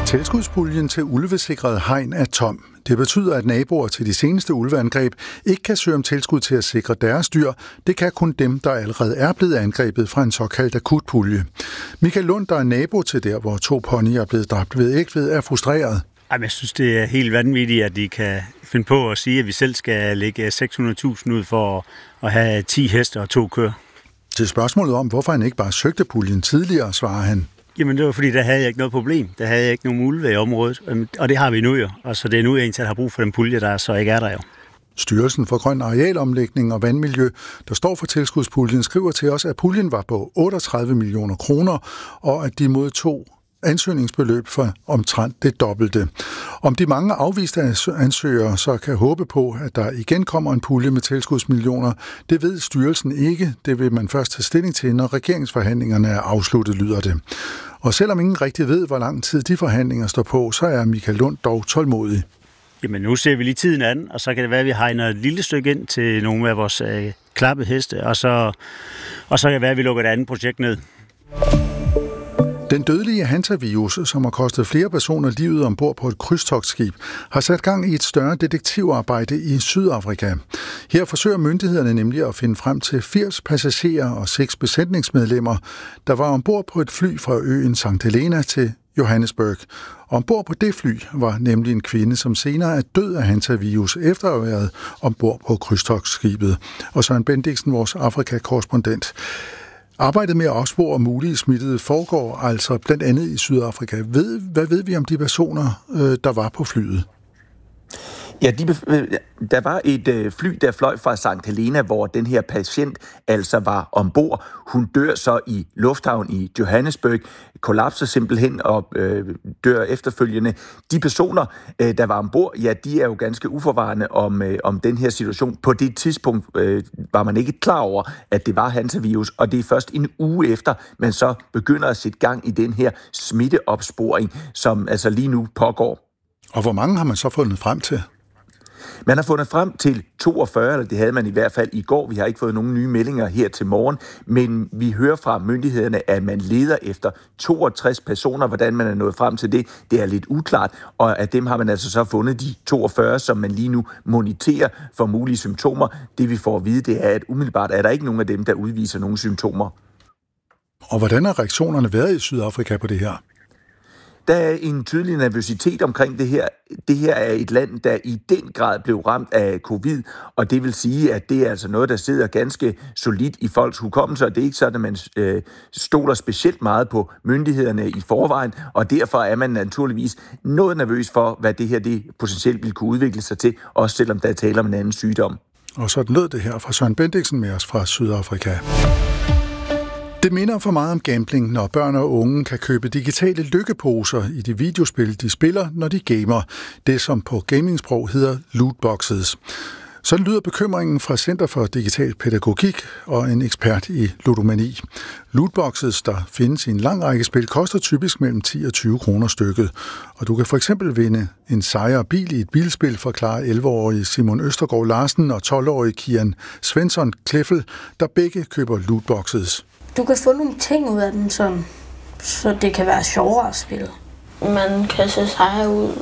Tilskudspuljen til ulvesikret hegn er tom. Det betyder, at naboer til de seneste ulveangreb ikke kan søge om tilskud til at sikre deres dyr. Det kan kun dem, der allerede er blevet angrebet fra en såkaldt akutpulje. Michael Lund, der er nabo til der, hvor 2 ponyer er blevet dræbt ved Ægved, er frustreret. Jeg synes, det er helt vanvittigt, at de kan finde på at sige, at vi selv skal lægge 600.000 ud for at have 10 heste og 2 køer. Til spørgsmålet om, hvorfor han ikke bare søgte puljen tidligere, svarer han. Jamen det var fordi, der havde jeg ikke noget problem. Der havde jeg ikke nogen ulve i området, og det har vi nu jo. Og så det er nu, jeg egentlig har brug for den pulje, der så ikke er der jo. Styrelsen for Grøn Arealomlægning og Vandmiljø, der står for tilskudspuljen, skriver til os, at puljen var på 38 millioner kroner, og at de modtog ansøgningsbeløb for omtrent det dobbelte. Om de mange afviste ansøgere så kan håbe på, at der igen kommer en pulje med tilskudsmillioner, det ved styrelsen ikke. Det vil man først tage stilling til, når regeringsforhandlingerne er afsluttet, lyder det. Og selvom ingen rigtig ved, hvor lang tid de forhandlinger står på, så er Michael Lund dog tålmodig. Jamen nu ser vi lige tiden an, og så kan det være, at vi hegner et lille stykke ind til nogle af vores klappede heste, og så kan det være, at vi lukker et andet projekt ned. Den dødelige hantavirus, som har kostet flere personer livet ombord på et krydstogtskib, har sat gang i et større detektivarbejde i Sydafrika. Her forsøger myndighederne nemlig at finde frem til 80 passagerer og 6 besætningsmedlemmer, der var ombord på et fly fra øen St. Helena til Johannesburg. Ombord på det fly var nemlig en kvinde, som senere er død af hantavirus efter at have været ombord på krydstogtskibet. Og Søren Bendiksen, vores Afrika-korrespondent. Arbejdet med at opspore mulige smittede foregår altså blandt andet i Sydafrika. Hvad ved vi om de personer, der var på flyet? Ja, der var et fly, der fløj fra St. Helena, hvor den her patient altså var ombord. Hun dør så i lufthavn i Johannesburg, kollapser simpelthen og dør efterfølgende. De personer, der var ombord, ja, de er jo ganske uforvarende om den her situation. På det tidspunkt var man ikke klar over, at det var hantavirus, og det er først en uge efter, man så begynder at sætte gang i den her smitteopsporing, som altså lige nu pågår. Og hvor mange har man så fundet frem til? Man har fundet frem til 42, eller det havde man i hvert fald i går. Vi har ikke fået nogen nye meldinger her til morgen, men vi hører fra myndighederne, at man leder efter 62 personer. Hvordan man er nået frem til det er lidt uklart, og af dem har man altså så fundet de 42, som man lige nu moniterer for mulige symptomer. Det vi får at vide, det er, at umiddelbart er der ikke nogen af dem, der udviser nogle symptomer. Og hvordan har reaktionerne været i Sydafrika på det her? Der er en tydelig nervøsitet omkring det her. Det her er et land, der i den grad blev ramt af covid, og det vil sige, at det er altså noget, der sidder ganske solidt i folks hukommelse, og det er ikke sådan, at man stoler specielt meget på myndighederne i forvejen, og derfor er man naturligvis noget nervøs for, hvad det her det potentielt vil kunne udvikle sig til, også selvom der er tale om en anden sygdom. Og så lød det her fra Søren Bendiksen med os fra Sydafrika. Det minder for meget om gambling, når børn og unge kan købe digitale lykkeposer i de videospil, de spiller, når de gamer. Det, som på gamingsprog hedder lootboxes. Sådan lyder bekymringen fra Center for Digital Pædagogik og en ekspert i ludomani. Lootboxes, der findes i en lang række spil, koster typisk mellem 10 og 20 kroner stykket. Og du kan for eksempel vinde en sejr bil i et bilspil, forklarer 11-årige Simon Østergaard Larsen og 12-årige Kian Svensson Kleffel, der begge køber lootboxes. Du kan få nogle ting ud af den, sådan, så det kan være sjovere at spille. Man kan se sejre ud